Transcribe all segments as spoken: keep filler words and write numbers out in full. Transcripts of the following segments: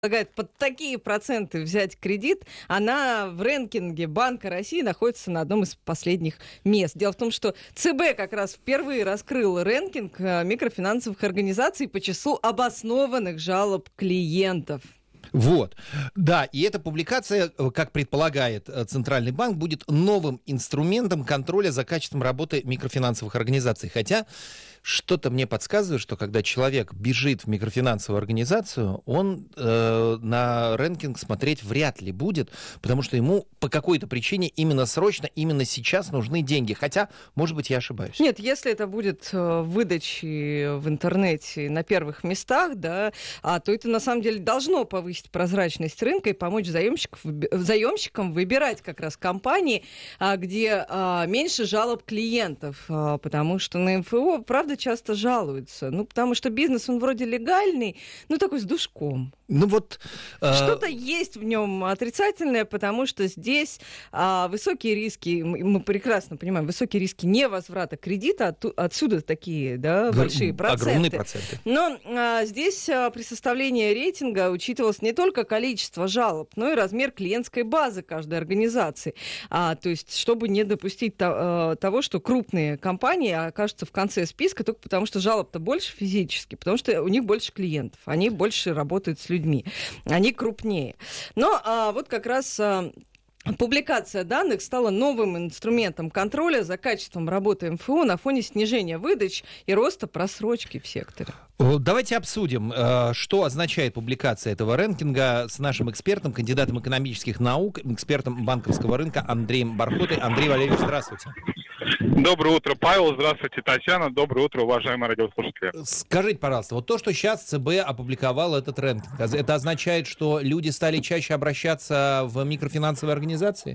предлагает под такие проценты взять кредит, она в рэнкинге Банка России находится на одном из последних мест. Дело в том, что ЦБ как раз впервые раскрыл рэнкинг микрофинансовых организаций по числу обоснованных жалоб клиентов. Вот, да, и эта публикация, как предполагает Центральный банк, будет новым инструментом контроля за качеством работы микрофинансовых организаций. Хотя что-то мне подсказывает, что когда человек бежит в микрофинансовую организацию, он э, на рэнкинг смотреть вряд ли будет, потому что ему по какой-то причине именно срочно, именно сейчас нужны деньги. Хотя, может быть, я ошибаюсь. Нет, если это будет э, выдачи в интернете на первых местах, да, а, то это на самом деле должно повысить прозрачность рынка и помочь заемщиков, заемщикам выбирать как раз компании, а, где а, меньше жалоб клиентов, а, потому что на эм эф о, правда, часто жалуются. Ну, потому что бизнес, он вроде легальный, но такой с душком. Ну вот... Э... Что-то есть в нем отрицательное, потому что здесь а, высокие риски, мы прекрасно понимаем, высокие риски невозврата кредита, от, отсюда такие, да, Гр... большие проценты. Огромные проценты. Но а, здесь а, при составлении рейтинга учитывалось не только количество жалоб, но и размер клиентской базы каждой организации. А, то есть, чтобы не допустить то, а, того, что крупные компании окажутся в конце списка только потому, что жалоб-то больше физически, потому что у них больше клиентов, они больше работают с людьми. Они крупнее. Но а, вот как раз а, публикация данных стала новым инструментом контроля за качеством работы эм эф о на фоне снижения выдач и роста просрочки в секторе. Давайте обсудим, что означает публикация этого рэнкинга с нашим экспертом, кандидатом экономических наук, экспертом банковского рынка Андреем Бархотой. Андрей Валерьевич, здравствуйте. Доброе утро, Павел. Здравствуйте, Татьяна. Доброе утро, уважаемые радиослушатели. Скажите, пожалуйста, вот то, что сейчас ЦБ опубликовал этот рэнкинг, это означает, что люди стали чаще обращаться в микрофинансовые организации?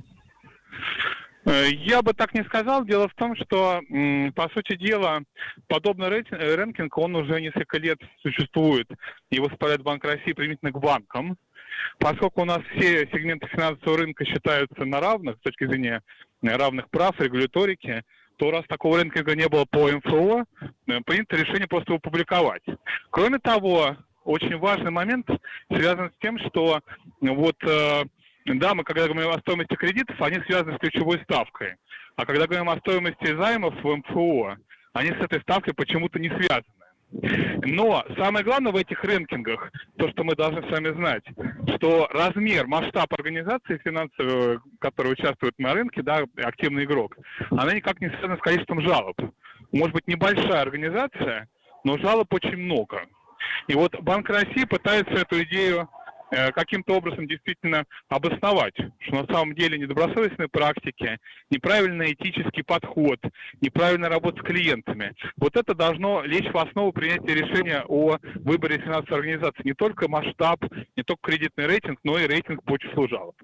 Я бы так не сказал. Дело в том, что, по сути дела, подобный рэнкинг, он уже несколько лет существует. Его составляет Банк России применительно к банкам. Поскольку у нас все сегменты финансового рынка считаются на равных, с точки зрения равных прав, регуляторики, то раз такого рэнкинга не было по эм эф о, принято решение просто его публиковать. Кроме того, очень важный момент связан с тем, что вот... Да, мы когда говорим о стоимости кредитов, они связаны с ключевой ставкой. А когда говорим о стоимости займов в эм эф о, они с этой ставкой почему-то не связаны. Но самое главное в этих рэнкингах, то, что мы должны с вами знать, что размер, масштаб организации финансовой, которая участвует на рынке, да, активный игрок, она никак не связана с количеством жалоб. Может быть, небольшая организация, но жалоб очень много. И вот Банк России пытается эту идею каким-то образом действительно обосновать, что на самом деле недобросовестные практики, неправильный этический подход, неправильная работа с клиентами. Вот это должно лечь в основу принятия решения о выборе финансовой организации. Не только масштаб, не только кредитный рейтинг, но и рейтинг по числу жалоб.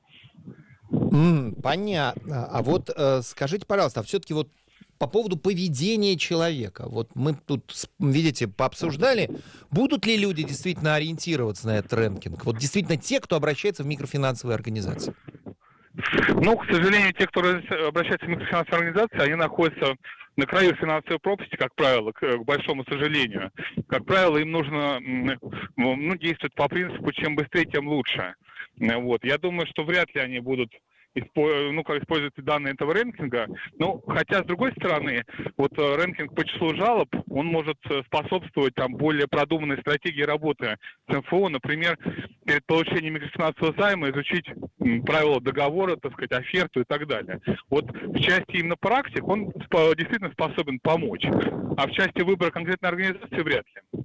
Mm, понятно. А вот э, скажите, пожалуйста, а все-таки вот по поводу поведения человека. Вот мы тут, видите, пообсуждали, будут ли люди действительно ориентироваться на этот рэнкинг? Вот действительно те, кто обращается в микрофинансовые организации. Ну, к сожалению, те, кто обращается в микрофинансовые организации, они находятся на краю финансовой пропасти, как правило, к, к большому сожалению. Как правило, им нужно ну, действовать по принципу, чем быстрее, тем лучше. Вот. Я думаю, что вряд ли они будут ну, как используют данные этого рэнкинга. Ну, хотя, с другой стороны, вот рэнкинг по числу жалоб, он может способствовать там более продуманной стратегии работы с эм эф о. Например, перед получением микрофинансового займа изучить правила договора, так сказать, оферту и так далее. Вот в части именно практик он действительно способен помочь, а в части выбора конкретной организации вряд ли.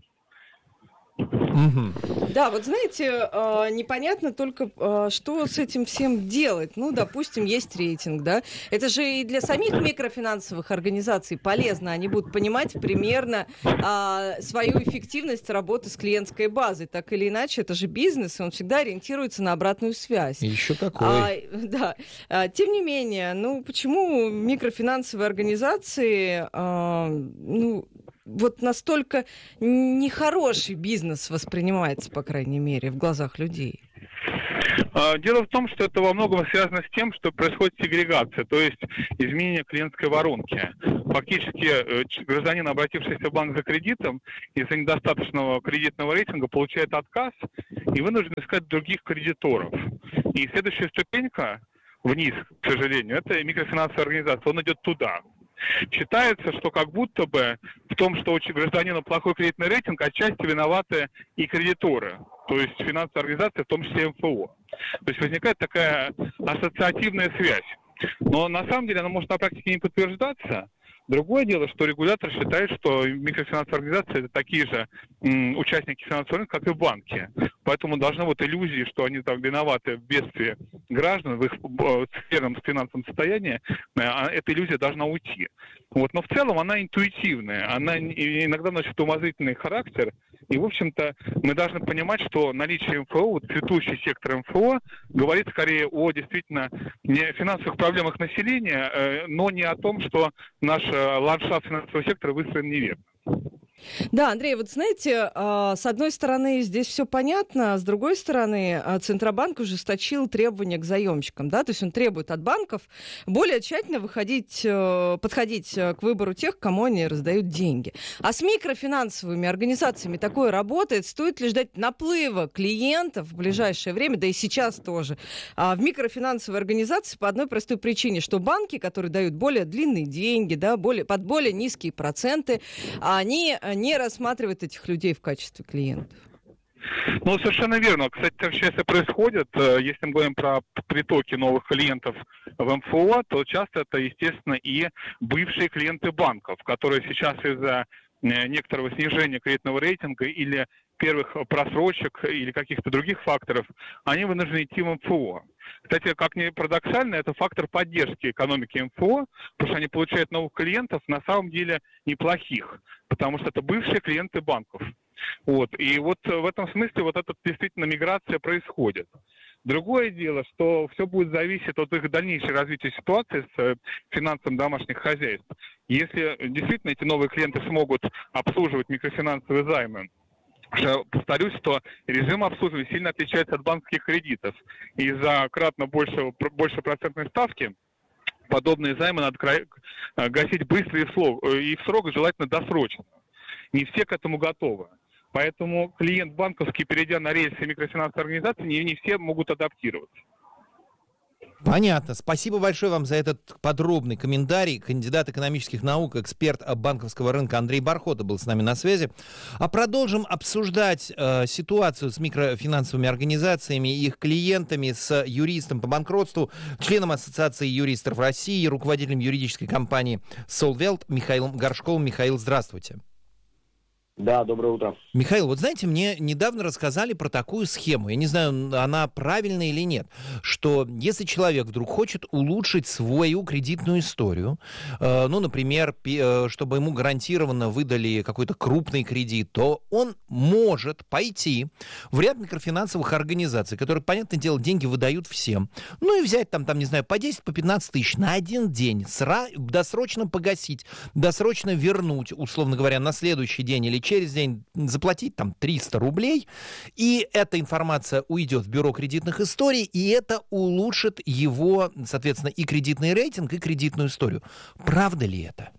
Угу. Да, вот знаете, непонятно только, что с этим всем делать. Ну, допустим, есть рейтинг, да. Это же и для самих микрофинансовых организаций полезно. Они будут понимать примерно свою эффективность работы с клиентской базой. Так или иначе, это же бизнес, и он всегда ориентируется на обратную связь. Еще такой. А, да. Тем не менее, ну, почему микрофинансовые организации, а, ну, вот настолько нехороший бизнес воспринимается, по крайней мере, в глазах людей? Дело в том, что это во многом связано с тем, что происходит сегрегация, то есть изменение клиентской воронки. Фактически гражданин, обратившийся в банк за кредитом, из-за недостаточного кредитного рейтинга получает отказ и вынужден искать других кредиторов. И следующая ступенька вниз, к сожалению, это микрофинансовая организация, он идет туда. Считается, что как будто бы в том, что у гражданина плохой кредитный рейтинг, отчасти виноваты и кредиторы, то есть финансовая организация, в том числе эм эф о. То есть возникает такая ассоциативная связь. Но на самом деле она может на практике не подтверждаться. Другое дело, что регулятор считает, что микрофинансовые организации это такие же м, участники финансового рынка, как и банки. Поэтому должны вот иллюзии, что они там виноваты в бедствии граждан, в их сферном финансовом состоянии, э, эта иллюзия должна уйти. Вот. Но в целом она интуитивная, она иногда носит умозрительный характер. И, в общем-то, мы должны понимать, что наличие эм эф о, вот, цветущий сектор эм эф о, говорит скорее о действительно не финансовых проблемах населения, э, но не о том, что наш э, ландшафт финансового сектора выстроен неверно. Да, Андрей, вот знаете, с одной стороны, здесь все понятно, а с другой стороны, Центробанк ужесточил требования к заемщикам, да, то есть он требует от банков более тщательно выходить, подходить к выбору тех, кому они раздают деньги. А с микрофинансовыми организациями такое работает? Стоит ли ждать наплыва клиентов в ближайшее время, да и сейчас тоже, в микрофинансовые организации по одной простой причине, что банки, которые дают более длинные деньги, да, более, под более низкие проценты, они не рассматривают этих людей в качестве клиентов. Ну, совершенно верно. Кстати, так сейчас и происходит. Если мы говорим про притоки новых клиентов в эм эф о, то часто это, естественно, и бывшие клиенты банков, которые сейчас из-за некоторого снижения кредитного рейтинга или первых просрочек или каких-то других факторов, они вынуждены идти в эм эф о. Кстати, как ни парадоксально, это фактор поддержки экономики эм эф о, потому что они получают новых клиентов, на самом деле неплохих, потому что это бывшие клиенты банков. Вот. И вот в этом смысле вот эта действительно миграция происходит. Другое дело, что все будет зависеть от их дальнейшего развития ситуации с финансом домашних хозяйств. Если действительно эти новые клиенты смогут обслуживать микрофинансовые займы, повторюсь, что режим обслуживания сильно отличается от банковских кредитов. И за кратно больше, больше процентной ставки подобные займы надо гасить быстро и в срок, и в срок желательно досрочно. Не все к этому готовы. Поэтому клиент банковский, перейдя на рельсы микрофинансовой организации, не, не все могут адаптироваться. Понятно. Спасибо большое вам за этот подробный комментарий. Кандидат экономических наук, эксперт банковского рынка Андрей Бархота был с нами на связи. А продолжим обсуждать э, ситуацию с микрофинансовыми организациями и их клиентами с юристом по банкротству, членом Ассоциации юристов России, руководителем юридической компании Solvelt Михаилом Горшковым. Михаил, здравствуйте. Да, доброе утро. Михаил, вот знаете, мне недавно рассказали про такую схему, я не знаю, она правильная или нет, что если человек вдруг хочет улучшить свою кредитную историю, э, ну, например, пи, э, чтобы ему гарантированно выдали какой-то крупный кредит, то он может пойти в ряд микрофинансовых организаций, которые, понятное дело, деньги выдают всем, ну и взять там, там не знаю, по десять, по пятнадцать тысяч на один день, сра- досрочно погасить, досрочно вернуть, условно говоря, на следующий день или через день заплатить там триста рублей, и эта информация уйдет в бюро кредитных историй, и это улучшит его, соответственно, и кредитный рейтинг, и кредитную историю. Правда ли это?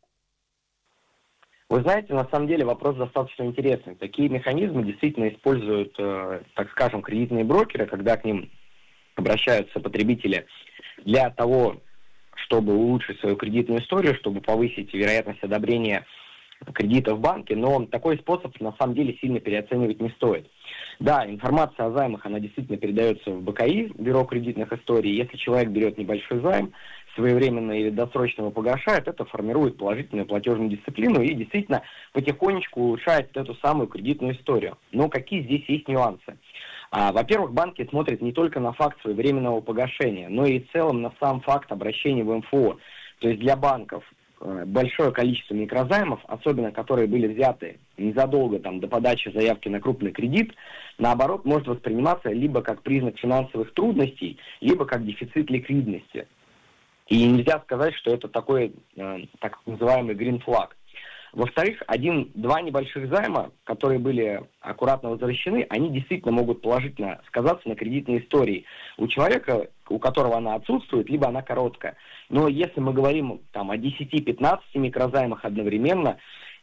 Вы знаете, на самом деле вопрос достаточно интересный. Такие механизмы действительно используют, э, так скажем, кредитные брокеры, когда к ним обращаются потребители для того, чтобы улучшить свою кредитную историю, чтобы повысить вероятность одобрения кредита в банке, но такой способ на самом деле сильно переоценивать не стоит. Да, информация о займах, она действительно передается в бэ ка и, Бюро кредитных историй. Если человек берет небольшой займ, своевременно или досрочно его погашает, это формирует положительную платежную дисциплину и действительно потихонечку улучшает эту самую кредитную историю. Но какие здесь есть нюансы? А, во-первых, банки смотрят не только на факт своевременного погашения, но и в целом на сам факт обращения в эм эф о. То есть для банков большое количество микрозаймов, особенно которые были взяты незадолго там, до подачи заявки на крупный кредит, наоборот, может восприниматься либо как признак финансовых трудностей, либо как дефицит ликвидности. И нельзя сказать, что это такой э, так называемый green flag. Во-вторых, один-два небольших займа, которые были аккуратно возвращены, они действительно могут положительно сказаться на кредитной истории у человека, у которого она отсутствует, либо она короткая. Но если мы говорим там, о десяти-пятнадцати микрозаймах одновременно,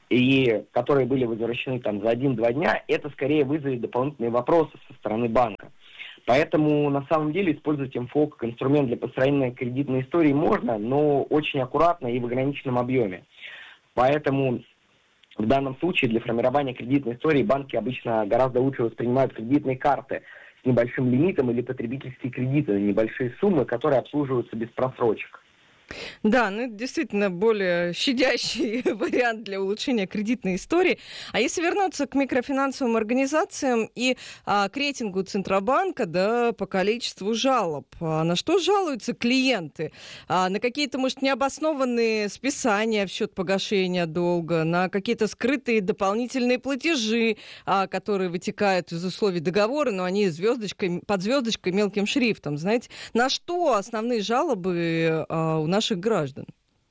и которые были возвращены там за один-два дня, это скорее вызовет дополнительные вопросы со стороны банка. Поэтому на самом деле использовать эм эф о как инструмент для построения кредитной истории можно, но очень аккуратно и в ограниченном объеме. Поэтому в данном случае для формирования кредитной истории банки обычно гораздо лучше воспринимают кредитные карты с небольшим лимитом или потребительские кредиты на небольшие суммы, которые обслуживаются без просрочек. Да, ну это действительно более щадящий вариант для улучшения кредитной истории. А если вернуться к микрофинансовым организациям и а, к рейтингу Центробанка, да, по количеству жалоб, а на что жалуются клиенты? А, на какие-то, может, необоснованные списания в счет погашения долга, на какие-то скрытые дополнительные платежи, а, которые вытекают из условий договора, но они звездочкой, под звездочкой мелким шрифтом, знаете? На что основные жалобы а, у нас наших граждан?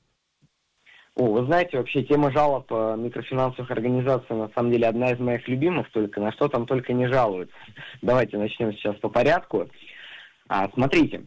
О, вы знаете, вообще тема жалоб микрофинансовых организаций на самом деле одна из моих любимых, только на что там только не жалуются. Давайте начнем сейчас по порядку. А, смотрите,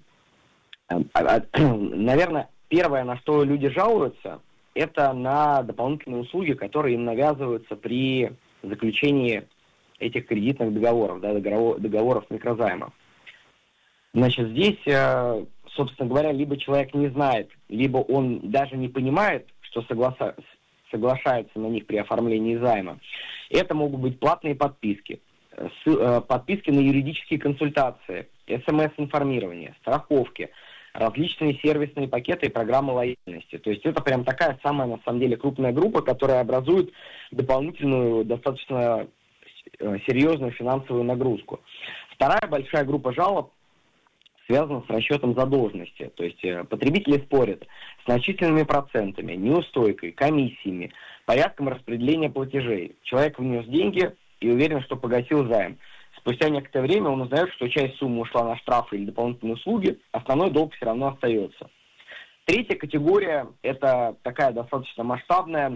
наверное, первое, на что люди жалуются, это на дополнительные услуги, которые им навязываются при заключении этих кредитных договоров, да, договоров микрозаймов. Значит, здесь, собственно говоря, либо человек не знает, либо он даже не понимает, что согласа... соглашается на них при оформлении займа. Это могут быть платные подписки, с... подписки на юридические консультации, эс эм эс-информирование, страховки, различные сервисные пакеты и программы лояльности. То есть это прям такая самая, на самом деле, крупная группа, которая образует дополнительную, достаточно серьезную финансовую нагрузку. Вторая большая группа жалоб связано с расчетом задолженности. То есть э, потребители спорят с значительными процентами, неустойкой, комиссиями, порядком распределения платежей. Человек внес деньги и уверен, что погасил займ. Спустя некоторое время он узнает, что часть суммы ушла на штрафы или дополнительные услуги, основной долг все равно остается. Третья категория – это такая достаточно масштабная,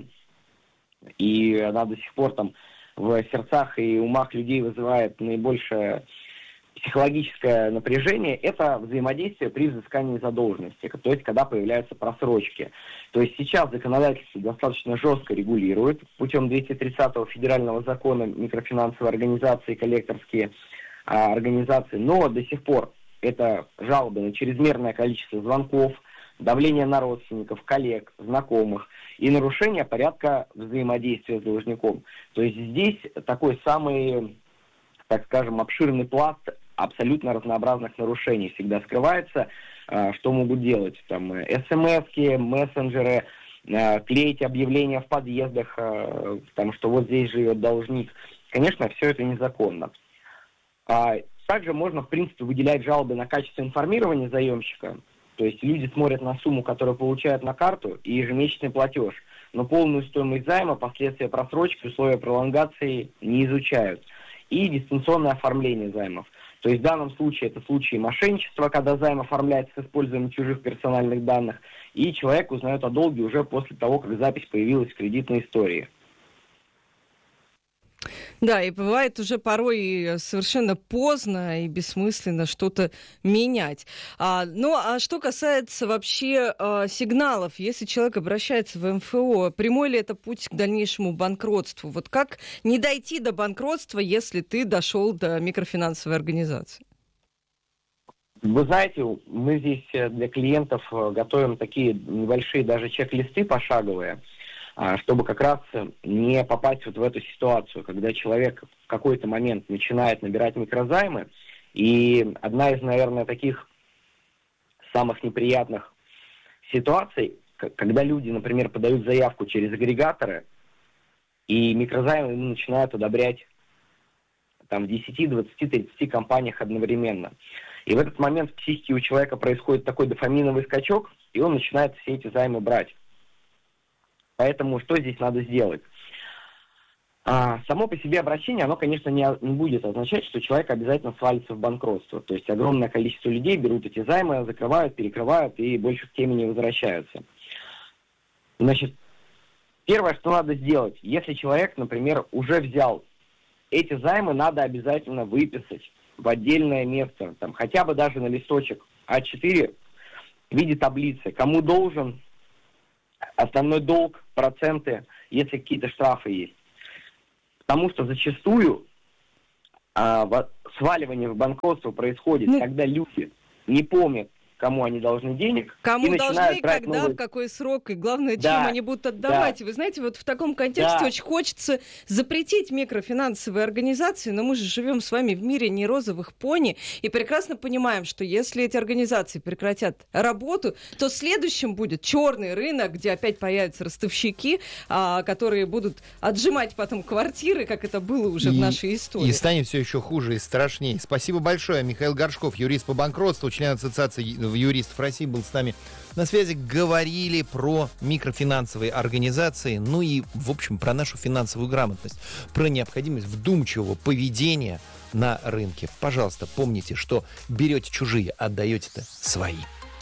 и она до сих пор там в сердцах и умах людей вызывает наибольшее психологическое напряжение, это взаимодействие при взыскании задолженности, то есть когда появляются просрочки. То есть сейчас законодательство достаточно жестко регулирует путем двести тридцатого федерального закона микрофинансовые организации и коллекторские а, организации, но до сих пор это жалобы на чрезмерное количество звонков, давление на родственников, коллег, знакомых и нарушение порядка взаимодействия с должником. То есть здесь такой самый, так скажем, обширный пласт абсолютно разнообразных нарушений всегда скрывается. Что могут делать? Там эс эм эски, мессенджеры, клеить объявления в подъездах, потому что вот здесь живет должник. Конечно, все это незаконно. Также можно, в принципе, выделять жалобы на качество информирования заемщика. То есть люди смотрят на сумму, которую получают на карту, и ежемесячный платеж. Но полную стоимость займа, последствия просрочки, условия пролонгации не изучают. И дистанционное оформление займов. То есть в данном случае это случаи мошенничества, когда займ оформляется с использованием чужих персональных данных, и человек узнает о долге уже после того, как запись появилась в кредитной истории. Да, и бывает уже порой совершенно поздно и бессмысленно что-то менять. А, ну, а что касается вообще а, сигналов, если человек обращается в эм эф о, прямой ли это путь к дальнейшему банкротству? Вот как не дойти до банкротства, если ты дошел до микрофинансовой организации? Вы знаете, мы здесь для клиентов готовим такие небольшие даже чек-листы пошаговые, чтобы как раз не попасть вот в эту ситуацию, когда человек в какой-то момент начинает набирать микрозаймы, и одна из, наверное, таких самых неприятных ситуаций, когда люди, например, подают заявку через агрегаторы, и микрозаймы начинают одобрять там, в десяти, двадцати, тридцати компаниях одновременно. И в этот момент в психике у человека происходит такой дофаминовый скачок, и он начинает все эти займы брать. Поэтому что здесь надо сделать? А, само по себе обращение, оно, конечно, не, не будет означать, что человек обязательно свалится в банкротство. То есть огромное количество людей берут эти займы, закрывают, перекрывают и больше к теме не возвращаются. Значит, первое, что надо сделать, если человек, например, уже взял, эти займы надо обязательно выписать в отдельное место, там, хотя бы даже на листочек а четыре в виде таблицы. Кому должен, основной долг, проценты, если какие-то штрафы есть. Потому что зачастую а, в, сваливание в банкротство происходит, ну, когда люди не помнят, кому они должны денег. Кому и должны, когда, новые... в какой срок, и главное, да, чем они будут отдавать. да. И вы знаете, вот в таком контексте да. очень хочется запретить микрофинансовые организации, но мы же живем с вами в мире не розовых пони, и прекрасно понимаем, что если эти организации прекратят работу, то следующим будет черный рынок, где опять появятся ростовщики, а, которые будут отжимать потом квартиры, как это было уже и, в нашей истории. И станет все еще хуже и страшнее. Спасибо большое. Михаил Горшков, юрист по банкротству, член Ассоциации юристов России, был с нами на связи. Говорили про микрофинансовые организации, ну и, в общем, про нашу финансовую грамотность, про необходимость вдумчивого поведения на рынке. Пожалуйста, помните, что берете чужие, отдаете-то свои.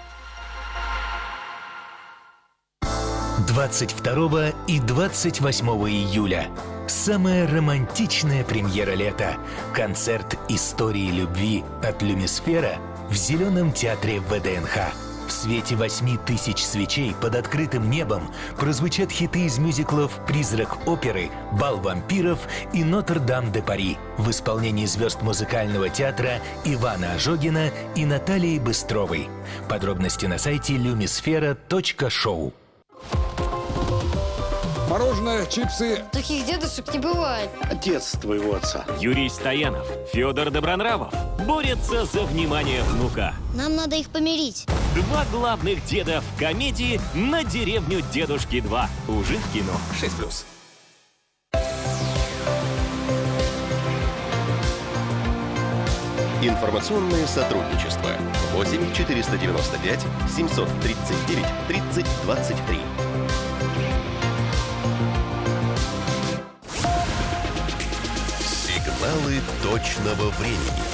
двадцать второго и двадцать восьмого июля. Самая романтичная премьера лета. Концерт истории любви от Люмисфера в Зеленом театре ВДНХ. В свете восьми тысяч свечей под открытым небом прозвучат хиты из мюзиклов «Призрак оперы», «Бал вампиров» и «Нотр-Дам-де-Пари» в исполнении звезд музыкального театра Ивана Ожогина и Натальи Быстровой. Подробности на сайте люмисфера точка шоу. Мороженое, чипсы. Таких дедушек не бывает. Отец твоего отца. Юрий Стоянов, Федор Добронравов борются за внимание внука. Нам надо их помирить. Два главных деда в комедии «На деревню дедушки два». Уже в кино. шесть плюс. Информационное сотрудничество. восемь четыреста девяносто пять семьсот тридцать девять тридцать двадцать три. Сигналы точного времени.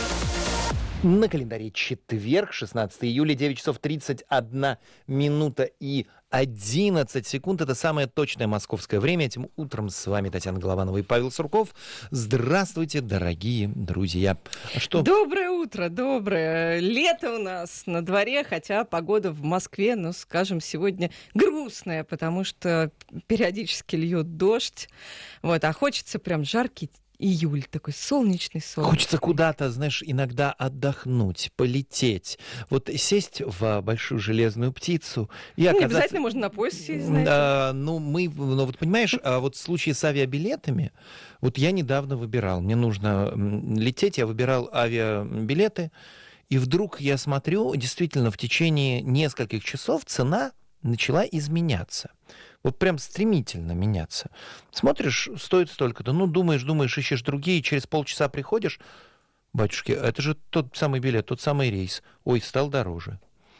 На календаре четверг, шестнадцатого июля, девять часов тридцать одна минута и одиннадцать секунд. Это самое точное московское время. Этим утром с вами Татьяна Голованова и Павел Сурков. Здравствуйте, дорогие друзья. А что? Доброе утро, доброе. Лето у нас на дворе, хотя погода в Москве, ну, скажем, сегодня грустная, потому что периодически льет дождь. Вот, а хочется прям жаркий июль, такой солнечный, солнечный. Хочется куда-то, знаешь, иногда отдохнуть, полететь. Вот сесть в большую железную птицу и ну, оказаться... Не обязательно можно на поезд сесть, знаете. А, ну, мы, ну, вот понимаешь, а вот в случае с авиабилетами, вот я недавно выбирал, мне нужно лететь, я выбирал авиабилеты, и вдруг я смотрю, действительно, в течение нескольких часов цена начала изменяться. Вот прям стремительно меняться. Смотришь, стоит столько-то, ну, думаешь, думаешь, ищешь другие, через полчаса приходишь, батюшки, это же тот самый билет, тот самый рейс. Ой, стал дороже.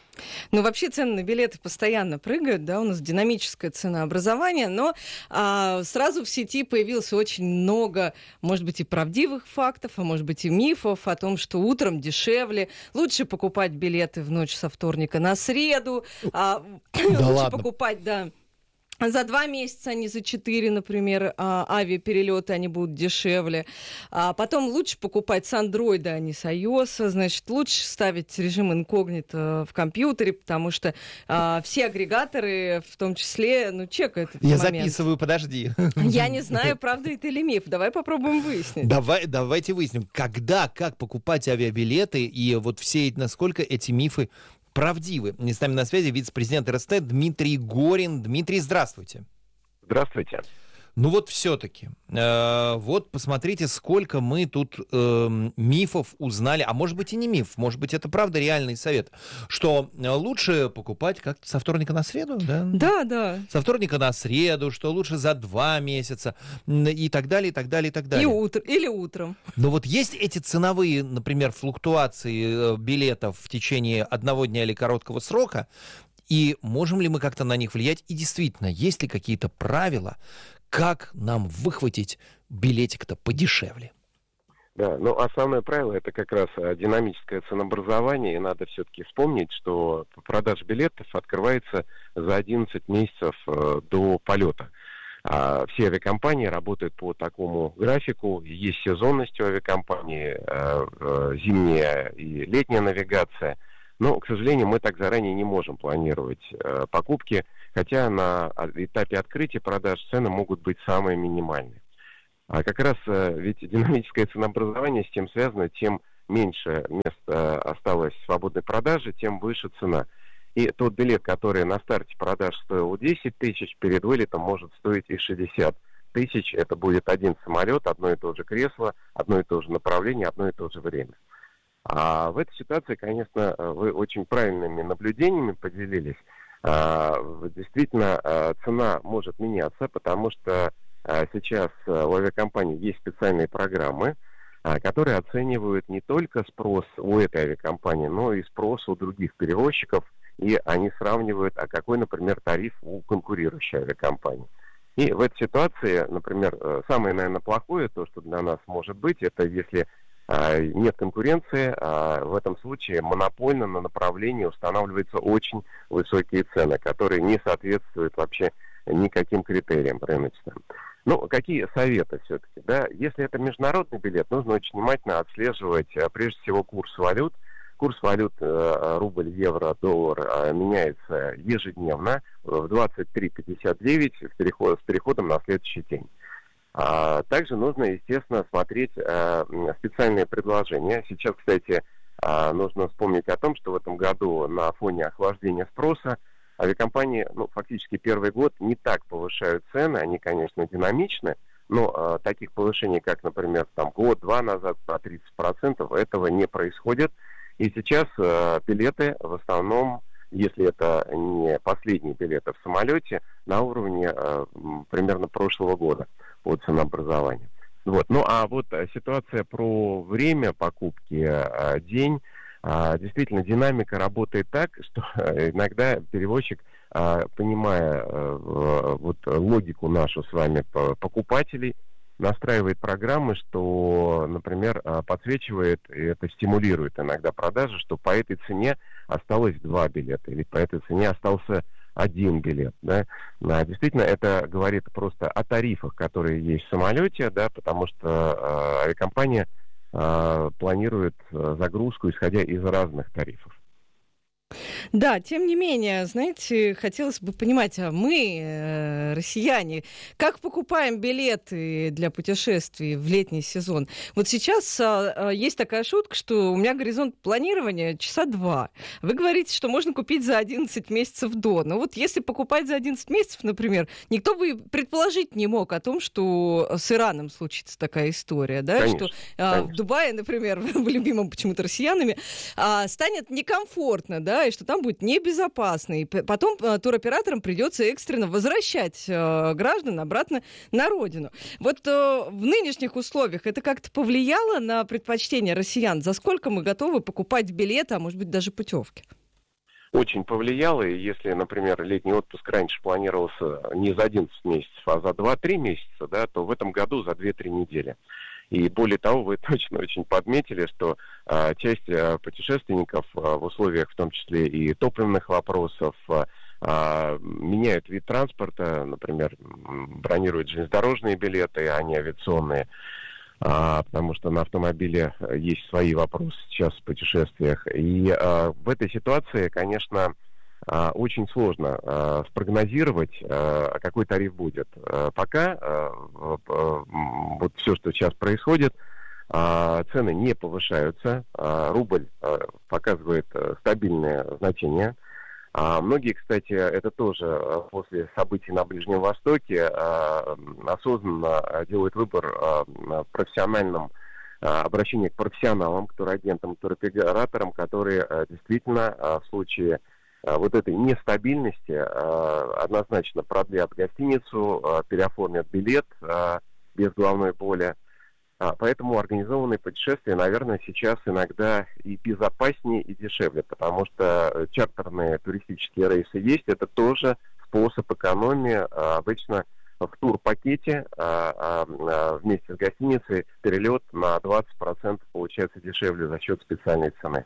Ну, вообще цены на билеты постоянно прыгают, да, у нас динамическое ценообразование, но а, сразу в сети появилось очень много, может быть, и правдивых фактов, а может быть, и мифов о том, что утром дешевле, лучше покупать билеты в ночь со вторника на среду, а, да лучше ладно. покупать, да. За два месяца, а не за четыре, например, авиаперелеты, они будут дешевле. А потом лучше покупать с андроида, а не с iOS. Значит, лучше ставить режим инкогнито в компьютере, потому что а, все агрегаторы, в том числе, ну, чекают этот Я момент. записываю, подожди. Я не знаю, правда это или миф. Давай попробуем выяснить. Давай, давайте выясним, когда, как покупать авиабилеты, и вот все, насколько эти мифы правдивы. С нами на связи вице-президент эр эс тэ Дмитрий Горин. Дмитрий, здравствуйте. Здравствуйте. Ну вот все-таки, э, вот посмотрите, сколько мы тут э, мифов узнали, а может быть и не миф, может быть это правда реальный совет, что лучше покупать как-то со вторника на среду, да? Да, да. Со вторника на среду, что лучше за два месяца и так далее, и так далее, и так далее. И утро, или утром. Но вот есть эти ценовые, например, флуктуации билетов в течение одного дня или короткого срока, и можем ли мы как-то на них влиять? И действительно, есть ли какие-то правила, как нам выхватить билетик-то подешевле? Да, ну основное правило это как раз динамическое ценообразование, и надо все-таки вспомнить, что продажа билетов открывается за одиннадцать месяцев э, до полета. А все авиакомпании работают по такому графику, есть сезонность у авиакомпании, э, э, зимняя и летняя навигация. Но, к сожалению, мы так заранее не можем планировать э, покупки, хотя на этапе открытия продаж цены могут быть самые минимальные. А как раз э, ведь динамическое ценообразование с тем связано, тем меньше мест э, осталось свободной продажи, тем выше цена. И тот билет, который на старте продаж стоил десять тысяч, перед вылетом может стоить и шестьдесят тысяч. Это будет один самолет, одно и то же кресло, одно и то же направление, одно и то же время. А в этой ситуации, конечно, вы очень правильными наблюдениями поделились. А, действительно, цена может меняться, потому что сейчас у авиакомпаний есть специальные программы, которые оценивают не только спрос у этой авиакомпании, но и спрос у других перевозчиков, и они сравнивают, а какой, например, тариф у конкурирующей авиакомпании. И в этой ситуации, например, самое, наверное, плохое, то, что для нас может быть, это если а, нет конкуренции, а в этом случае монопольно на направлении устанавливаются очень высокие цены, которые не соответствуют вообще никаким критериям рыночным. Ну, какие советы все-таки, да? Если это международный билет, нужно очень внимательно отслеживать, прежде всего, курс валют. Курс валют э, рубль, евро, доллар э, меняется ежедневно в двадцать три пятьдесят девять с, переход, с переходом на следующий день. А, также нужно, естественно, смотреть э, специальные предложения. Сейчас, кстати, э, нужно вспомнить о том, что в этом году на фоне охлаждения спроса авиакомпании, ну, фактически первый год не так повышают цены, они, конечно, динамичны, но э, таких повышений, как, например, там год-два назад по тридцать процентов, этого не происходит. И сейчас э, билеты в основном, если это не последние билеты в самолете, на уровне э, примерно прошлого года по ценообразованию. Вот. Ну а вот ситуация про время покупки, э, день, э, действительно динамика работает так, что иногда перевозчик, э, понимая э, вот логику нашу с вами покупателей, настраивает программы, что, например, подсвечивает, и это стимулирует иногда продажи, что по этой цене осталось два билета, или по этой цене остался один билет. Да? А действительно, это говорит просто о тарифах, которые есть в самолете, да, потому что э, авиакомпания э, планирует загрузку, исходя из разных тарифов. Да, тем не менее, знаете, хотелось бы понимать, а мы, э, россияне, как покупаем билеты для путешествий в летний сезон? Вот сейчас э, есть такая шутка, что у меня горизонт планирования часа два. Вы говорите, что можно купить за одиннадцать месяцев до. Но вот если покупать за одиннадцать месяцев, например, никто бы предположить не мог о том, что с Ираном случится такая история, да, конечно, что э, в Дубае, например, в любимом почему-то россиянами, э, станет некомфортно, да, и что там будет небезопасно. И потом э, туроператорам придется экстренно возвращать э, граждан обратно на родину. Вот э, в нынешних условиях это как-то повлияло на предпочтение россиян? За сколько мы готовы покупать билеты, а может быть даже путевки? Очень повлияло, и если, например, летний отпуск раньше планировался не за одиннадцать месяцев, а за два-три месяца, да, то в этом году за две-три недели. И более того, вы точно очень подметили, что а, часть а, путешественников а, в условиях, в том числе и топливных вопросов, а, а, меняют вид транспорта, например, бронируют железнодорожные билеты, а не авиационные, а, потому что на автомобиле есть свои вопросы сейчас в путешествиях. И а, в этой ситуации, конечно, а, очень сложно а, спрогнозировать, а, какой тариф будет. А, пока а, а, вот все, что сейчас происходит, а, цены не повышаются, а, рубль а, показывает а, стабильное значение. А, многие, кстати, это тоже а, после событий на Ближнем Востоке а, осознанно делают выбор а, в профессиональном а, обращении к профессионалам, к турагентам, к туроператорам, которые а, действительно а, в случае вот этой нестабильности однозначно продлят гостиницу, переоформят билет без головной боли. Поэтому организованные путешествия, наверное, сейчас иногда и безопаснее, и дешевле, потому что чартерные туристические рейсы есть. Это тоже способ экономии. Обычно в турпакете вместе с гостиницей перелет на двадцать процентов получается дешевле за счет специальной цены.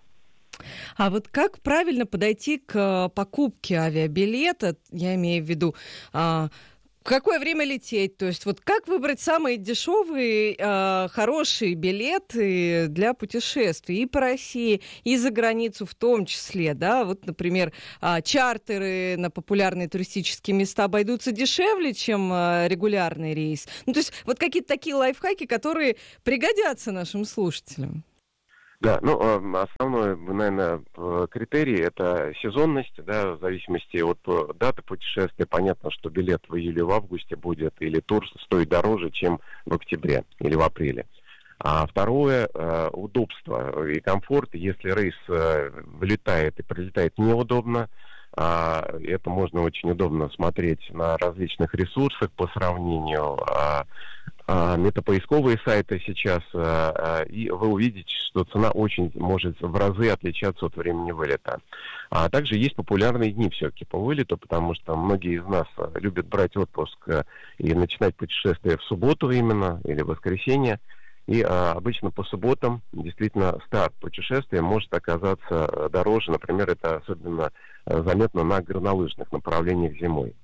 А вот как правильно подойти к покупке авиабилета, я имею в виду, а, В какое время лететь? То есть вот как выбрать самые дешевые, э, хорошие билеты для путешествий и по России, и за границу в том числе, да? Вот, например, э, чартеры на популярные туристические места обойдутся дешевле, чем э, регулярный рейс. Ну, то есть вот какие-то такие лайфхаки, которые пригодятся нашим слушателям. Да, ну, основной, наверное, критерий – это сезонность, да, в зависимости от даты путешествия. Понятно, что билет в июле, в августе будет, или тур стоит дороже, чем в октябре или в апреле. А второе – удобство и комфорт. Если рейс вылетает и прилетает неудобно, это можно очень удобно смотреть на различных ресурсах по сравнению. Метапоисковые сайты сейчас, и вы увидите, что цена очень может в разы отличаться от времени вылета. А также есть популярные дни все-таки по вылету, потому что многие из нас любят брать отпуск и начинать путешествие в субботу именно, или в воскресенье. И а, обычно по субботам действительно старт путешествия может оказаться дороже. Например, это особенно заметно на горнолыжных направлениях зимой.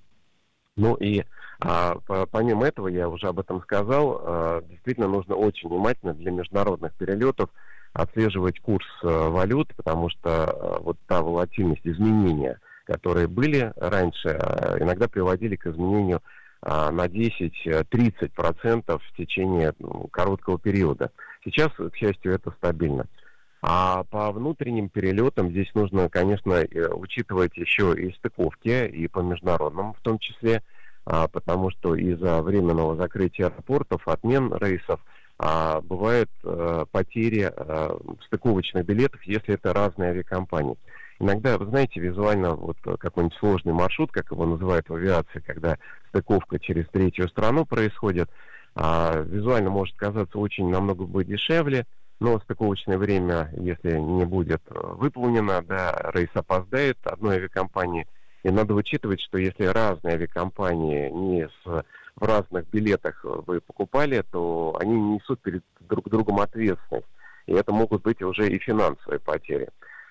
Ну и а, по, помимо этого, я уже об этом сказал, а, действительно нужно очень внимательно для международных перелетов отслеживать курс а, валют, потому что а, вот та волатильность, изменения, которые были раньше, а, иногда приводили к изменению на десять-тридцать процентов в течение ну, короткого периода. Сейчас, к счастью, это стабильно. А по внутренним перелетам здесь нужно, конечно, учитывать еще и стыковки, и по международным в том числе, потому что из-за временного закрытия аэропортов, отмен рейсов, бывают потери стыковочных билетов, если это разные авиакомпании. Иногда, вы знаете, визуально вот какой-нибудь сложный маршрут, как его называют в авиации, когда стыковка через третью страну происходит, а, визуально может казаться очень намного будет дешевле, но стыковочное время, если не будет выполнено, да, рейс опоздает одной авиакомпании, и надо учитывать, что если разные авиакомпании не с, в разных билетах вы покупали, то они не несут перед друг другом ответственность, и это могут быть уже и финансовые потери.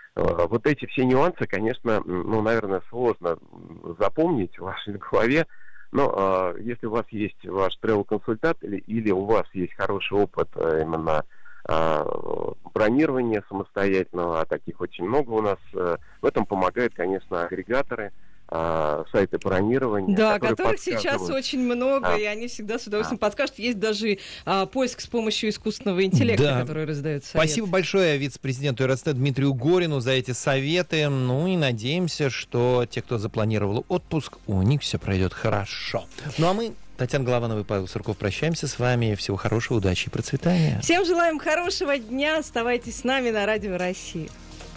Вот эти все нюансы, конечно, ну, наверное, сложно запомнить в вашей голове, но э, если у вас есть ваш travel-консультант или, или у вас есть хороший опыт э, именно э, бронирования самостоятельного, а таких очень много у нас, э, в этом помогают, конечно, агрегаторы, э, сайты бронирования. Да, которых сейчас очень много, а. и они всегда с удовольствием а. подскажут. Есть даже а, поиск с помощью искусственного интеллекта, да. который раздает советы. Спасибо большое вице-президенту РСТ Дмитрию Горину за эти советы. Ну и надеемся, что те, кто запланировал отпуск, у них все пройдет хорошо. Ну а мы, Татьяна Голованова и Павел Сурков, прощаемся с вами. Всего хорошего, удачи и процветания. Всем желаем хорошего дня. Оставайтесь с нами на Радио России.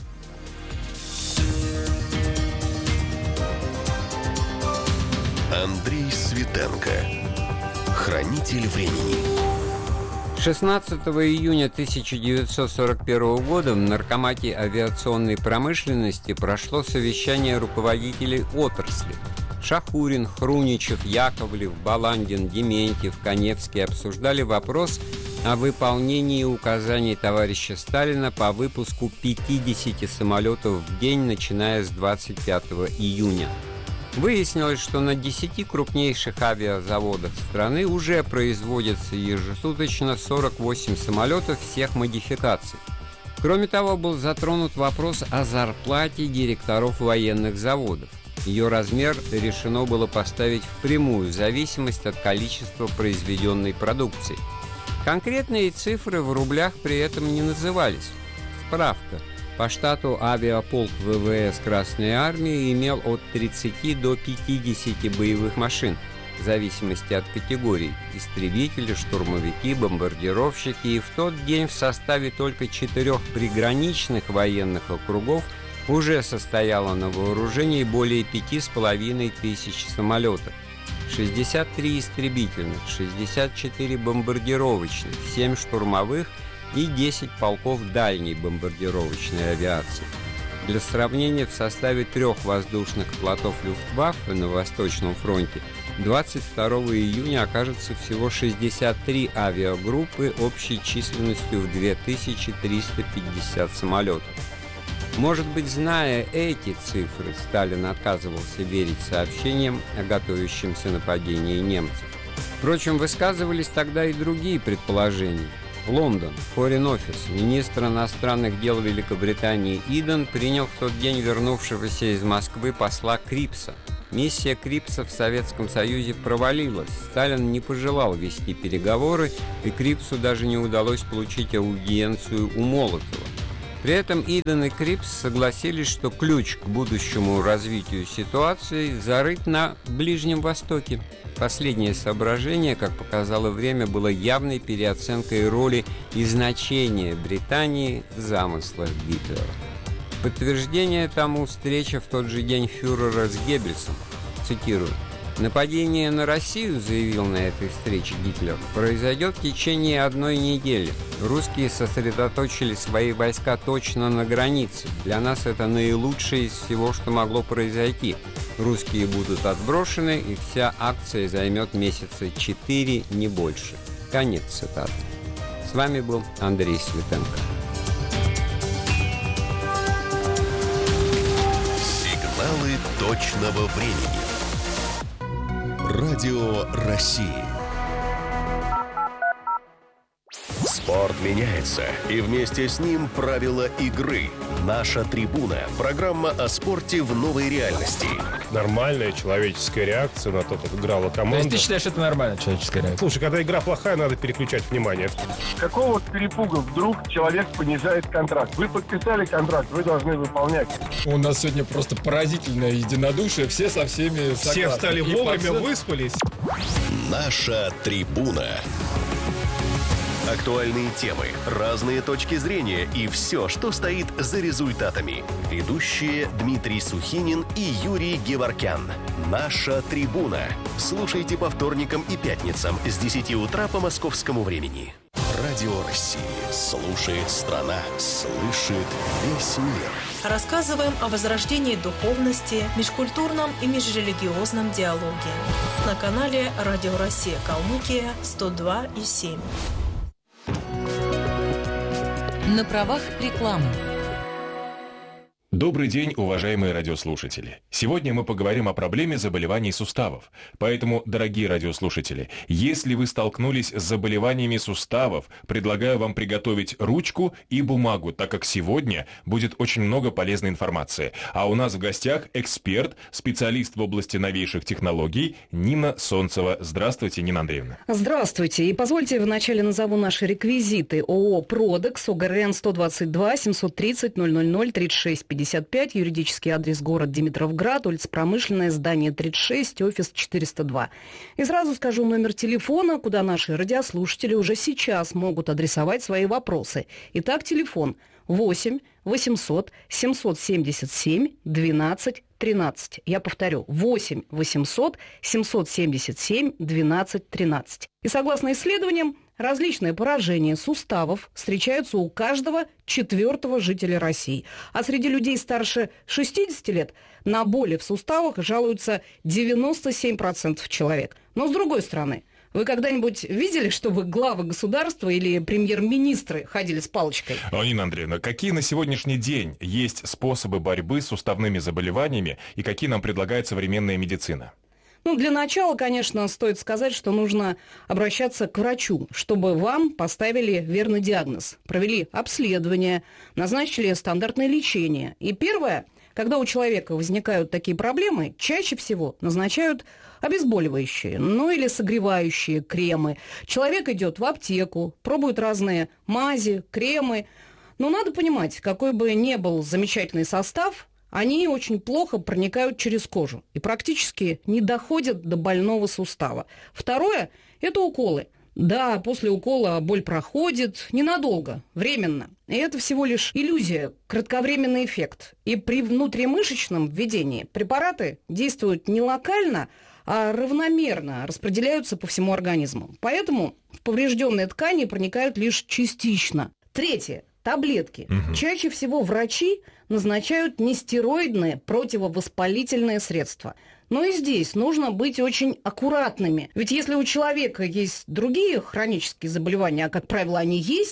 Андрей Светенко. Хранитель времени. шестнадцатого июня тысяча девятьсот сорок первого года в Наркомате авиационной промышленности прошло совещание руководителей отрасли. Шахурин, Хруничев, Яковлев, Баландин, Дементьев, Каневский обсуждали вопрос о выполнении указаний товарища Сталина по выпуску пятьдесят самолетов в день, начиная с двадцать пятого июня. Выяснилось, что на десяти крупнейших авиазаводах страны уже производятся ежесуточно сорок восемь самолетов всех модификаций. Кроме того, был затронут вопрос о зарплате директоров военных заводов. Ее размер решено было поставить в прямую зависимость от количества произведенной продукции. Конкретные цифры в рублях при этом не назывались. Справка. По штату авиаполк ВВС Красной Армии имел от тридцати до пятидесяти боевых машин, в зависимости от категорий – истребители, штурмовики, бомбардировщики, и в тот день в составе только четырех приграничных военных округов уже состояло на вооружении более пяти с половиной тысяч самолетов. шестьдесят три истребительных, шестьдесят четыре бомбардировочных, семь штурмовых и десять полков дальней бомбардировочной авиации. Для сравнения, в составе трех воздушных флотов Люфтваффе на Восточном фронте двадцать второго июня окажется всего шестьдесят три авиагруппы общей численностью в две тысячи триста пятьдесят самолетов. Может быть, зная эти цифры, Сталин отказывался верить сообщениям о готовящемся нападении немцев. Впрочем, высказывались тогда и другие предположения. Лондон, Foreign Office, министр иностранных дел Великобритании Иден принял в тот день вернувшегося из Москвы посла Крипса. Миссия Крипса в Советском Союзе провалилась. Сталин не пожелал вести переговоры, и Крипсу даже не удалось получить аудиенцию у Молотова. При этом Иден и Крипс согласились, что ключ к будущему развитию ситуации зарыт на Ближнем Востоке. Последнее соображение, как показало время, было явной переоценкой роли и значения Британии в замыслах Гитлера. Подтверждение тому встреча в тот же день фюрера с Геббельсом. Цитирую. «Нападение на Россию, — заявил на этой встрече Гитлер, — произойдет в течение одной недели. Русские сосредоточили свои войска точно на границе. Для нас это наилучшее из всего, что могло произойти. Русские будут отброшены, и вся акция займет месяца четыре, не больше». Конец цитаты. С вами был Андрей Светенко. Сигналы точного времени. Радио России. Спорт меняется, и вместе с ним правила игры. «Наша трибуна» – программа о спорте в новой реальности. Нормальная человеческая реакция на то, как играла команда. То есть ты считаешь, это нормальная человеческая реакция? Слушай, когда игра плохая, надо переключать внимание. Какого перепуга вдруг человек понижает контракт? Вы подписали контракт, вы должны выполнять. У нас сегодня просто поразительное единодушие, все со всеми согласны. Все встали И вовремя, под... выспались. «Наша трибуна». Актуальные темы, разные точки зрения и все, что стоит за результатами. Ведущие Дмитрий Сухинин и Юрий Геворкян. «Наша трибуна». Слушайте по вторникам и пятницам с десяти утра по московскому времени. Радио России. Слушает страна. Слышит весь мир. Рассказываем о возрождении духовности, межкультурном и межрелигиозном диалоге. На канале Радио Россия Калмыкия сто два и семь. На правах рекламы. Добрый день, уважаемые радиослушатели. Сегодня мы поговорим о проблеме заболеваний суставов. Поэтому, дорогие радиослушатели, если вы столкнулись с заболеваниями суставов, предлагаю вам приготовить ручку и бумагу, так как сегодня будет очень много полезной информации. А у нас в гостях эксперт, специалист в области новейших технологий Нина Солнцева. Здравствуйте, Нина Андреевна. Здравствуйте. И позвольте вначале назову наши реквизиты. ООО «Продекс», ОГРН сто двадцать два семьсот тридцать ноль ноль ноль тридцать шесть пятьдесят пять, юридический адрес город Димитровград, улица Промышленная, здание тридцать шесть, офис четыреста два. И сразу скажу номер телефона, куда наши радиослушатели уже сейчас могут адресовать свои вопросы. Итак, телефон восемь восемьсот семьсот семьдесят семь двенадцать тринадцать. Я повторю, восемь восемьсот семьсот семьдесят семь двенадцать тринадцать. И согласно исследованиям, различные поражения суставов встречаются у каждого четвертого жителя России. А среди людей старше шестидесяти лет на боли в суставах жалуются девяносто семь процентов человек. Но с другой стороны, вы когда-нибудь видели, чтобы главы государства или премьер-министры ходили с палочкой? Нина Андреевна, какие на сегодняшний день есть способы борьбы с суставными заболеваниями и какие нам предлагает современная медицина? Ну, для начала, конечно, стоит сказать, что нужно обращаться к врачу, чтобы вам поставили верный диагноз, провели обследование, назначили стандартное лечение. И первое, когда у человека возникают такие проблемы, чаще всего назначают обезболивающие, ну или согревающие кремы. Человек идет в аптеку, пробует разные мази, кремы. Но надо понимать, какой бы ни был замечательный состав, они очень плохо проникают через кожу и практически не доходят до больного сустава. Второе – это уколы. Да, после укола боль проходит ненадолго, временно. И это всего лишь иллюзия, кратковременный эффект. И при внутримышечном введении препараты действуют не локально, а равномерно распределяются по всему организму. Поэтому в поврежденные ткани проникают лишь частично. Третье. Таблетки. Угу. Чаще всего врачи назначают нестероидные противовоспалительные средства. Но и здесь нужно быть очень аккуратными. Ведь если у человека есть другие хронические заболевания, а, как правило, они есть,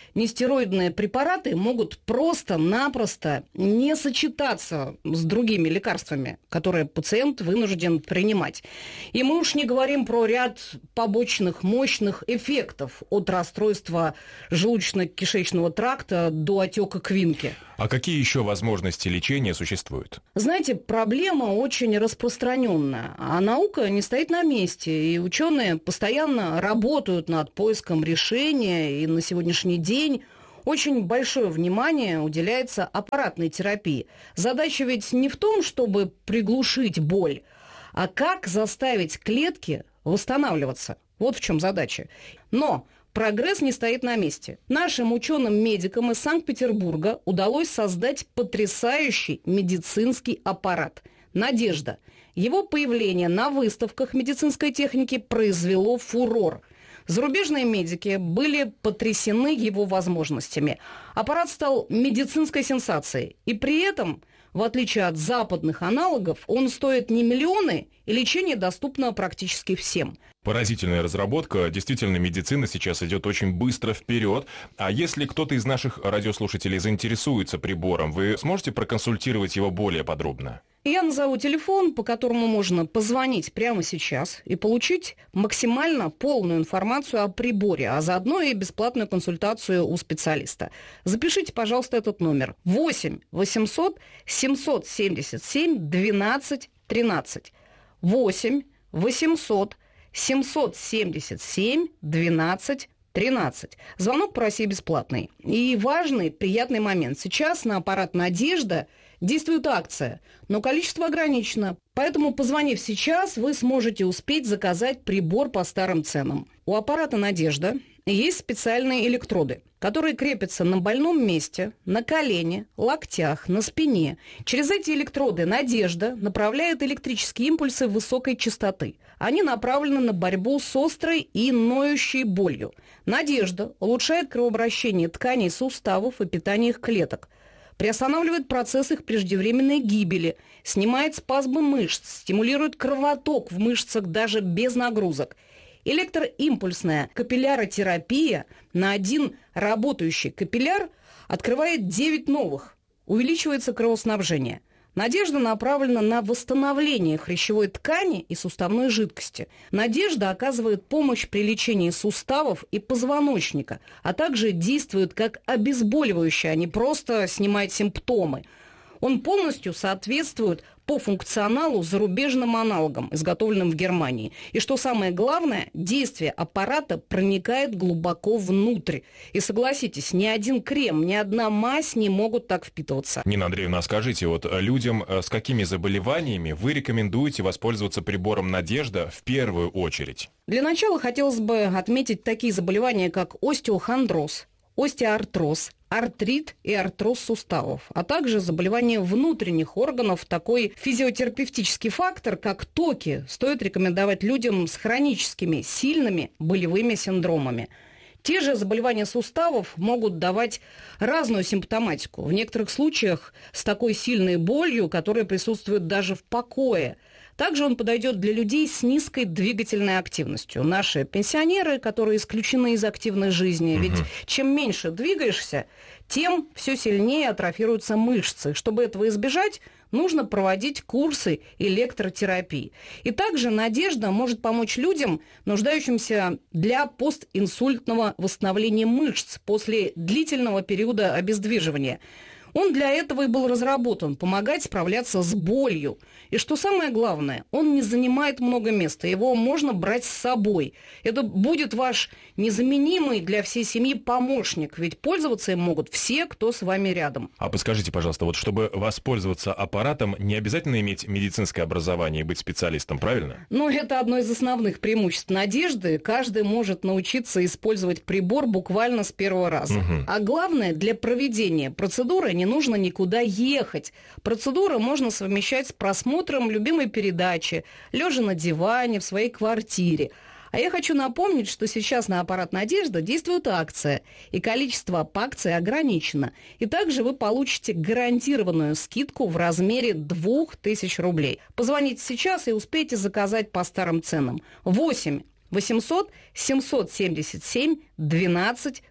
нестероидные препараты могут просто-напросто не сочетаться с другими лекарствами, которые пациент вынужден принимать. И мы уж не говорим про ряд побочных мощных эффектов от расстройства желудочно-кишечного тракта до отека квинки. А какие еще возможности лечения существуют? Знаете, проблема очень распространенная, а наука не стоит на месте, и ученые постоянно работают над поиском решения, и на сегодняшний день очень большое внимание уделяется аппаратной терапии. Задача ведь не в том, чтобы приглушить боль, а как заставить клетки восстанавливаться. Вот в чем задача. Но прогресс не стоит на месте. Нашим ученым-медикам из Санкт-Петербурга удалось создать потрясающий медицинский аппарат «Надежда». Его появление на выставках медицинской техники произвело фурор. Зарубежные медики были потрясены его возможностями. Аппарат стал медицинской сенсацией. И при этом, в отличие от западных аналогов, он стоит не миллионы, и лечение доступно практически всем. Поразительная разработка. Действительно, медицина сейчас идет очень быстро вперед. А если кто-то из наших радиослушателей заинтересуется прибором, вы сможете проконсультировать его более подробно? Я назову телефон, по которому можно позвонить прямо сейчас и получить максимально полную информацию о приборе, а заодно и бесплатную консультацию у специалиста. Запишите, пожалуйста, этот номер. восемь восемьсот семьсот семьдесят семь двенадцать тринадцать. восемь восемьсот семьсот семьдесят семь двенадцать тринадцать. Звонок по России бесплатный. И важный, приятный момент. Сейчас на аппарат «Надежда» действует акция, но количество ограничено. Поэтому, позвонив сейчас, вы сможете успеть заказать прибор по старым ценам. У аппарата «Надежда» есть специальные электроды, которые крепятся на больном месте, на колене, локтях, на спине. Через эти электроды «Надежда» направляет электрические импульсы высокой частоты. Они направлены на борьбу с острой и ноющей болью. «Надежда» улучшает кровообращение тканей суставов и питание их клеток, приостанавливает процесс их преждевременной гибели, снимает спазмы мышц, стимулирует кровоток в мышцах даже без нагрузок. Электроимпульсная капилляротерапия на один работающий капилляр открывает девять новых. Увеличивается кровоснабжение. «Надежда» направлена на восстановление хрящевой ткани и суставной жидкости. «Надежда» оказывает помощь при лечении суставов и позвоночника, а также действует как обезболивающее, а не просто снимает симптомы. Он полностью соответствует по функционалу зарубежным аналогам, изготовленным в Германии. И что самое главное, действие аппарата проникает глубоко внутрь. И согласитесь, ни один крем, ни одна мазь не могут так впитываться. Нина Андреевна, скажите, вот людям с какими заболеваниями вы рекомендуете воспользоваться прибором «Надежда» в первую очередь? Для начала хотелось бы отметить такие заболевания, как остеохондроз, остеоартроз, артрит и артроз суставов, а также заболевания внутренних органов. Такой физиотерапевтический фактор, как токи, стоит рекомендовать людям с хроническими, сильными болевыми синдромами. Те же заболевания суставов могут давать разную симптоматику. В некоторых случаях с такой сильной болью, которая присутствует даже в покое. Также он подойдет для людей с низкой двигательной активностью. Наши пенсионеры, которые исключены из активной жизни, ведь чем меньше двигаешься, тем все сильнее атрофируются мышцы. Чтобы этого избежать, нужно проводить курсы электротерапии. И также «Надежда» может помочь людям, нуждающимся для постинсультного восстановления мышц после длительного периода обездвиживания. Он для этого и был разработан – помогать справляться с болью. И что самое главное, он не занимает много места, его можно брать с собой. Это будет ваш незаменимый для всей семьи помощник, ведь пользоваться им могут все, кто с вами рядом. А подскажите, пожалуйста, вот чтобы воспользоваться аппаратом, не обязательно иметь медицинское образование и быть специалистом, правильно? Ну, это одно из основных преимуществ «Надежды». Каждый может научиться использовать прибор буквально с первого раза. Угу. А главное, для проведения процедуры не нужно никуда ехать. Процедуру можно совмещать с просмотром любимой передачи, лежа на диване в своей квартире. А я хочу напомнить, что сейчас на аппарат «Надежда» действует акция, и количество по акции ограничено. И также вы получите гарантированную скидку в размере двух тысяч рублей. Позвоните сейчас и успейте заказать по старым ценам. восемь восемьсот семьсот семьдесят семь двенадцать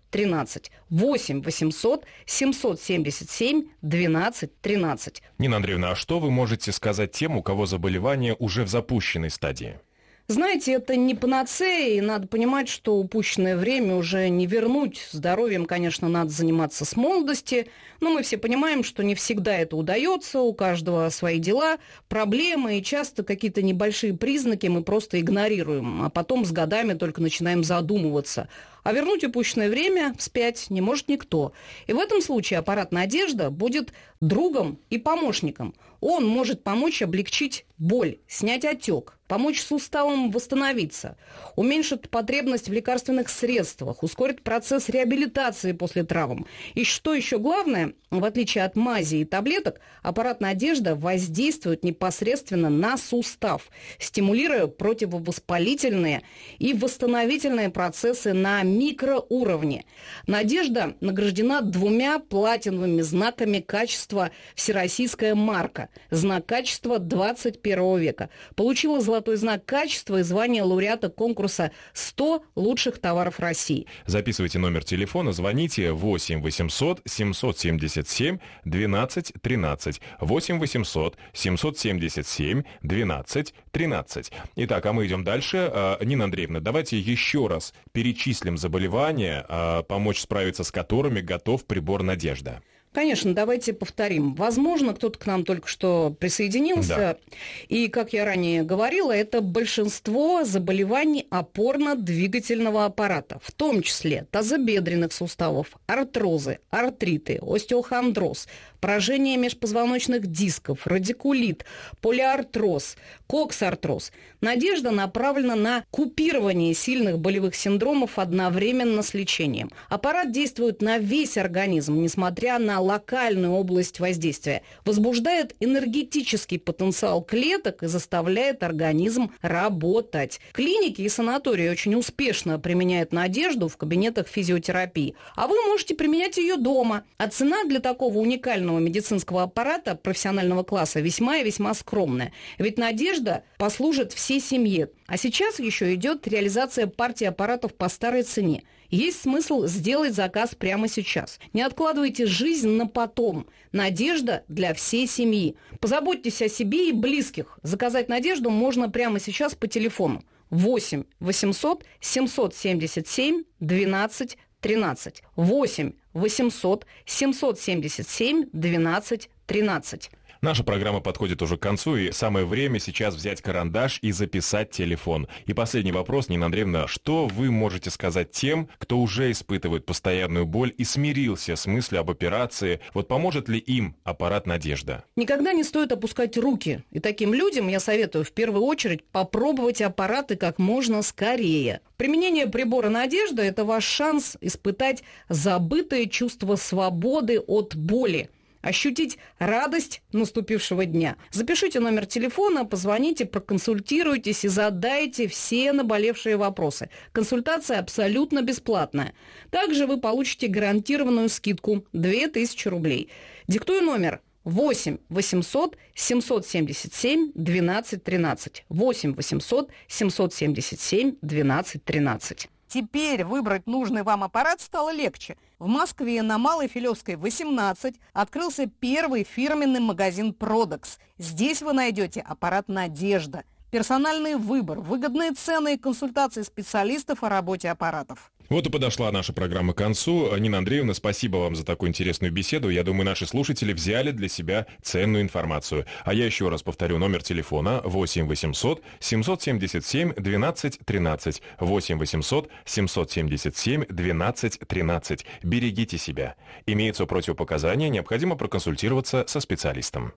тринадцать. восемь восемьсот семьсот семьдесят семь двенадцать тринадцать. Нина Андреевна, а что вы можете сказать тем, у кого заболевание уже в запущенной стадии? Знаете, это не панацея, и надо понимать, что упущенное время уже не вернуть. Здоровьем, конечно, надо заниматься с молодости, но мы все понимаем, что не всегда это удается, у каждого свои дела, проблемы, и часто какие-то небольшие признаки мы просто игнорируем, а потом с годами только начинаем задумываться. А вернуть упущенное время вспять не может никто. И в этом случае аппарат «Надежда» будет другом и помощником. Он может помочь облегчить боль, снять отек, помочь суставам восстановиться, уменьшит потребность в лекарственных средствах, ускорит процесс реабилитации после травм. И что еще главное, в отличие от мази и таблеток, аппарат «Надежда» воздействует непосредственно на сустав, стимулируя противовоспалительные и восстановительные процессы на микроуровне. «Надежда» награждена двумя платиновыми знаками качества «Всероссийская марка», знак качества двадцать первого века. Получила золотой знак качества и звание лауреата конкурса сто лучших товаров России. Записывайте номер телефона, звоните восемь восемьсот семьсот семьдесят семь двенадцать тринадцать. восемь восемьсот семьсот семьдесят семь двенадцать тринадцать. Итак, а мы идем дальше. Нина Андреевна, давайте еще раз перечислим заболевания, помочь справиться с которыми готов прибор «Надежда». Конечно, давайте повторим. Возможно, кто-то к нам только что присоединился. Да. И, как я ранее говорила, это большинство заболеваний опорно-двигательного аппарата, в том числе тазобедренных суставов, артрозы, артриты, остеохондроз, поражение межпозвоночных дисков, радикулит, полиартроз, коксартроз. «Надежда» направлена на купирование сильных болевых синдромов одновременно с лечением. Аппарат действует на весь организм, несмотря на локальную область воздействия, возбуждает энергетический потенциал клеток и заставляет организм работать. Клиники и санатории очень успешно применяют «Надежду» в кабинетах физиотерапии, а вы можете применять ее дома. А цена для такого уникального медицинского аппарата профессионального класса весьма и весьма скромная. Ведь «Надежда» послужит всей семье. А сейчас еще идет реализация партии аппаратов по старой цене. Есть смысл сделать заказ прямо сейчас. Не откладывайте жизнь на потом. «Надежда» для всей семьи. Позаботьтесь о себе и близких. Заказать «Надежду» можно прямо сейчас по телефону восемь восемьсот семьсот семьдесят семь двенадцать тринадцать. восемь восемьсот семьсот семьдесят семь двенадцать тринадцать. Наша программа подходит уже к концу, и самое время сейчас взять карандаш и записать телефон. И последний вопрос, Нина Андреевна, что вы можете сказать тем, кто уже испытывает постоянную боль и смирился с мыслью об операции? Вот поможет ли им аппарат «Надежда»? Никогда не стоит опускать руки. И таким людям я советую в первую очередь попробовать аппараты как можно скорее. Применение прибора «Надежда» – это ваш шанс испытать забытое чувство свободы от боли. Ощутить радость наступившего дня. Запишите номер телефона, позвоните, проконсультируйтесь и задайте все наболевшие вопросы. Консультация абсолютно бесплатная. Также вы получите гарантированную скидку две тысячи рублей. Диктую номер восемь восемьсот семьсот семьдесят семь двенадцать тринадцать. восемь восемьсот семьсот семьдесят семь двенадцать тринадцать. Теперь выбрать нужный вам аппарат стало легче. В Москве на Малой Филевской, восемнадцать, открылся первый фирменный магазин «Продекс». Здесь вы найдете аппарат «Надежда». Персональный выбор, выгодные цены и консультации специалистов о работе аппаратов. Вот и подошла наша программа к концу. Нина Андреевна, спасибо вам за такую интересную беседу. Я думаю, наши слушатели взяли для себя ценную информацию. А я еще раз повторю номер телефона восемь восемьсот семьсот семьдесят семь двенадцать тринадцать. восемь восемьсот семьсот семьдесят семь двенадцать тринадцать. Берегите себя. Имеются противопоказания, необходимо проконсультироваться со специалистом.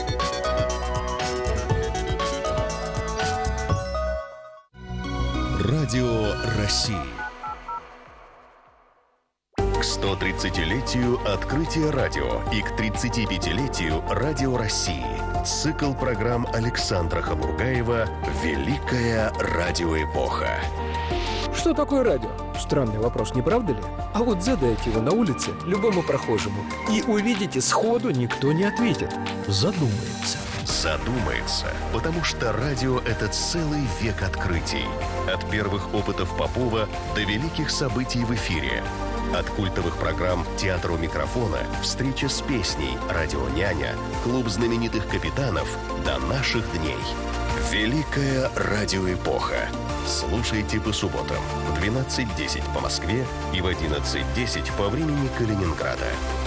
Радио России. К сто тридцатилетию открытия радио и к тридцатипятилетию Радио России. Цикл программ Александра Хамургаева «Великая радиоэпоха». Что такое радио? Странный вопрос, не правда ли? А вот задайте его на улице любому прохожему, и увидите, сходу никто не ответит. Задумается. Задумается, потому что радио – это целый век открытий. От первых опытов Попова до великих событий в эфире. От культовых программ «Театр у микрофона», «Встреча с песней», «Радионяня», «Клуб знаменитых капитанов» до наших дней. Великая радиоэпоха. Слушайте по субботам в двенадцать десять по Москве и в одиннадцать десять по времени Калининграда.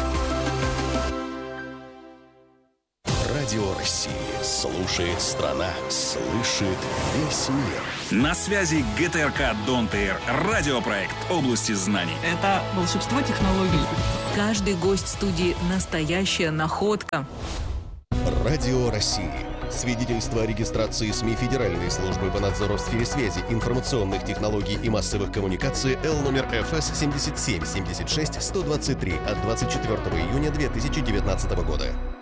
Радио России. Слушает страна. Слышит весь мир. На связи ГТРК «Донт-Эйр». Радиопроект области знаний. Это волшебство технологий. Каждый гость студии – настоящая находка. Радио России. Свидетельство о регистрации СМИ Федеральной службы по надзору в сфере связи, информационных технологий и массовых коммуникаций Л номер Ф С семь семь семь шесть сто двадцать три от двадцать четвёртого июня две тысячи девятнадцатого года.